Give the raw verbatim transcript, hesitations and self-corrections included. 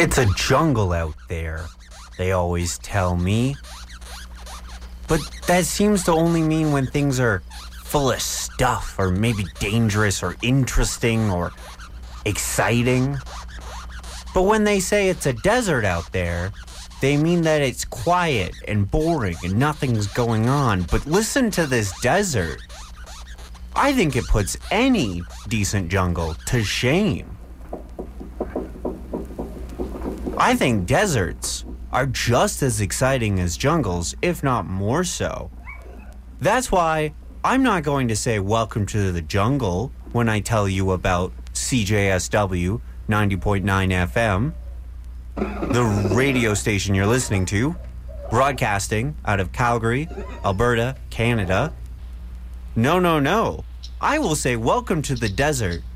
It's a jungle out there, they always tell me. But that seems to only mean when things are full of stuff, or maybe dangerous, or interesting, or exciting. But when they say it's a desert out there, they mean that it's quiet and boring and nothing's going on. But listen to this desert. I think it puts any decent jungle to shame. I think deserts are just as exciting as jungles, if not more so. That's why I'm not going to say welcome to the jungle when I tell you about C J S W ninety point nine F M, the radio station you're listening to, broadcasting out of Calgary, Alberta, Canada. No, no, no. I will say welcome to the desert